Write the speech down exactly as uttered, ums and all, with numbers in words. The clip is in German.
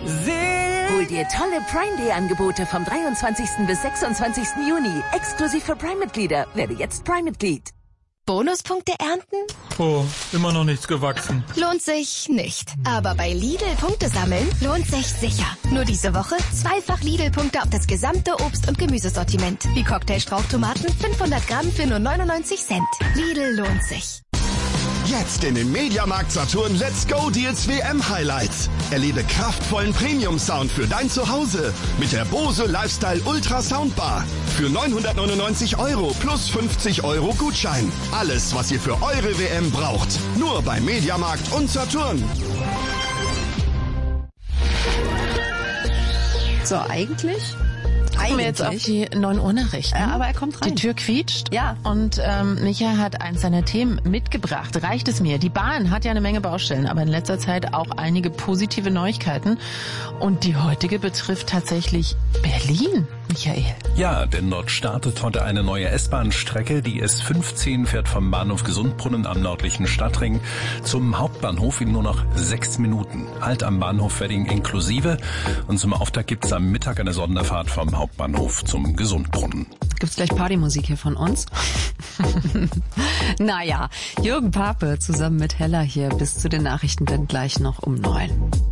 Hol dir tolle Prime-Day-Angebote vom dreiundzwanzigsten bis sechsundzwanzigsten Juni. Exklusiv für Prime-Mitglieder. Werde jetzt Prime-Mitglied. Bonuspunkte ernten? Oh, immer noch nichts gewachsen. Lohnt sich nicht. Aber bei Lidl Punkte sammeln lohnt sich sicher. Nur diese Woche zweifach Lidl-Punkte auf das gesamte Obst- und Gemüsesortiment. Wie Cocktailstrauchtomaten fünfhundert Gramm für nur neunundneunzig Cent. Lidl lohnt sich. Jetzt in den Mediamarkt Saturn Let's Go Deals W M Highlights. Erlebe kraftvollen Premium-Sound für dein Zuhause mit der Bose Lifestyle Ultra Soundbar. Für neunhundertneunundneunzig Euro plus fünfzig Euro Gutschein. Alles, was ihr für eure W M braucht. Nur bei Mediamarkt und Saturn. So, eigentlich... Kommen wir jetzt auf die neun Uhr Nachrichten. Ja, aber er kommt rein. Die Tür quietscht. Ja. Und ähm, Micha hat eins seiner Themen mitgebracht. Reicht es mir? Die Bahn hat ja eine Menge Baustellen, aber in letzter Zeit auch einige positive Neuigkeiten. Und die heutige betrifft tatsächlich Berlin, Michael. Ja, denn dort startet heute eine neue S-Bahn-Strecke. Die S fünfzehn fährt vom Bahnhof Gesundbrunnen am nördlichen Stadtring zum Hauptbahnhof in nur noch sechs Minuten. Halt am Bahnhof Wedding inklusive. Und zum Auftakt gibt es am Mittag eine Sonderfahrt vom Hauptbahnhof zum Gesundbrunnen. Gibt's gleich Partymusik hier von uns? Naja, Jürgen Pape zusammen mit Hella hier bis zu den Nachrichten dann gleich noch um neun.